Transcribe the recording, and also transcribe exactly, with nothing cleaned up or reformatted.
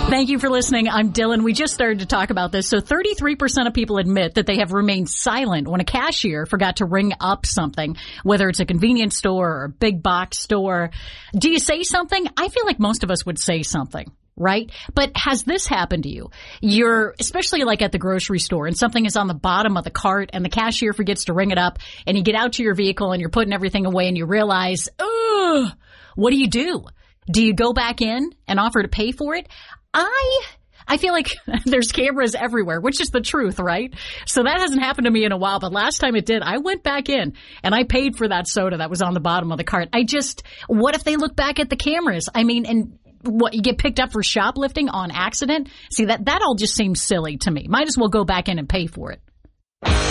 Thank you for listening. I'm Dylan. We just started to talk about this. So thirty-three percent of people admit that they have remained silent when a cashier forgot to ring up something, whether it's a convenience store or a big box store. Do you say something? I feel like most of us would say something, right? But has this happened to you? You're, especially like at the grocery store, and something is on the bottom of the cart and the cashier forgets to ring it up, and you get out to your vehicle and you're putting everything away and you realize, ugh, what do you do? Do you go back in and offer to pay for it? I, I feel like there's cameras everywhere, which is the truth, right? So that hasn't happened to me in a while, but last time it did, I went back in and I paid for that soda that was on the bottom of the cart. I just, what if they look back at the cameras? I mean, and what, you get picked up for shoplifting on accident? See, that, that all just seems silly to me. Might as well go back in and pay for it.